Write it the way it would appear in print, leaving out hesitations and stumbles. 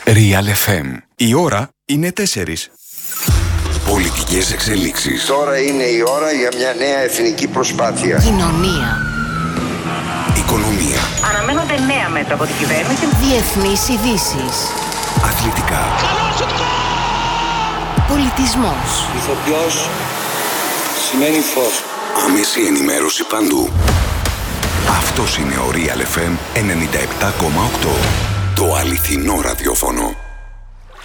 Real FM. Η ώρα είναι 4. Πολιτικές εξελίξεις. Τώρα είναι η ώρα για μια νέα εθνική προσπάθεια. Κοινωνία. Οικονομία. Αναμένονται νέα μέτρα από την κυβέρνηση. Διεθνείς ειδήσεις. Αθλητικά. Πολιτισμός. Ηθοποιός σημαίνει φως. Άμεση ενημέρωση παντού. Αυτός είναι ο Real FM 97,8. Το αληθινό ραδιόφωνο.